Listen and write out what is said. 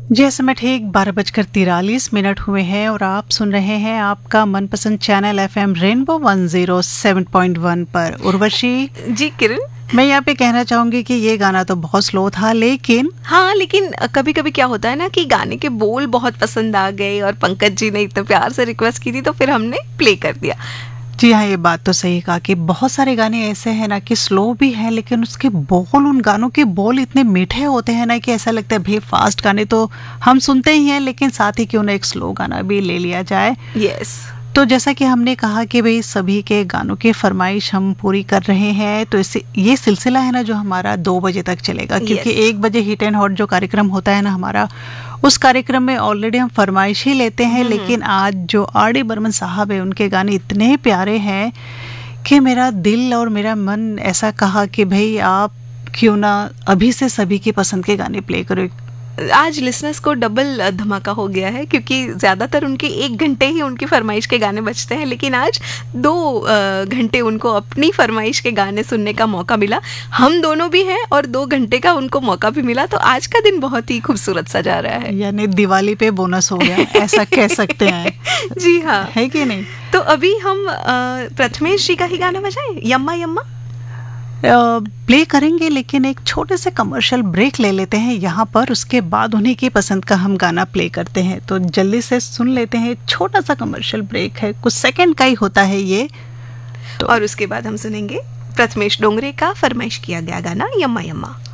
जी समय ठीक 12:43 हुए हैं और आप सुन रहे हैं आपका मनपसंद चैनल FM रेनबो 107.1 पर। उर्वशी जी किरण, मैं यहाँ पे कहना चाहूंगी कि ये गाना तो बहुत स्लो था, लेकिन कभी कभी क्या होता है ना कि गाने के बोल बहुत पसंद आ गए और पंकज जी ने इतने प्यार से रिक्वेस्ट की थी तो फिर हमने प्ले कर दिया। जी हाँ, ये बात तो सही कहा कि बहुत सारे गाने ऐसे हैं ना कि स्लो भी हैं, लेकिन उसके बोल, उन गानों के बोल इतने मीठे होते हैं ना कि ऐसा लगता है भाई फास्ट गाने तो हम सुनते ही हैं, लेकिन साथ ही क्यों ना एक स्लो गाना भी ले लिया जाए। यस। तो जैसा कि हमने कहा कि भाई सभी के गानों की फरमाइश हम पूरी कर रहे हैं, तो इससे ये सिलसिला है ना जो हमारा 2 बजे तक चलेगा, क्योंकि 1 बजे हिट एंड हॉट जो कार्यक्रम होता है ना हमारा, उस कार्यक्रम में ऑलरेडी हम फरमाइश ही लेते हैं। लेकिन आज जो R.D. बर्मन साहब है, उनके गाने इतने प्यारे हैं कि मेरा दिल और मेरा मन ऐसा कहा कि भाई आप क्यों ना अभी से सभी की पसंद के गाने प्ले करो। आज लिसनर्स को डबल धमाका हो गया है क्योंकि ज़्यादातर उनके 1 घंटे ही उनकी फरमाइश के गाने बजते हैं, लेकिन आज 2 घंटे उनको अपनी फरमाइश के गाने सुनने का मौका मिला। हम दोनों भी हैं और 2 घंटे का उनको मौका भी मिला, तो आज का दिन बहुत ही खूबसूरत सा जा रहा है, यानी दिवाली पे बोनस हो गया ऐसा कह सकते हैं। जी हाँ, है कि नहीं? तो अभी हम प्रथमेश जी का ही गाना बजाएं, यम्मा यम्मा प्ले करेंगे, लेकिन एक छोटे से कमर्शियल ब्रेक ले लेते हैं यहाँ पर। उसके बाद उन्हीं की पसंद का हम गाना प्ले करते हैं, तो जल्दी से सुन लेते हैं। छोटा सा कमर्शियल ब्रेक है, कुछ सेकंड का ही होता है ये तो। और उसके बाद हम सुनेंगे प्रथमेश डोंगरे का फरमाइश किया गया गाना यम्मा यम्मा।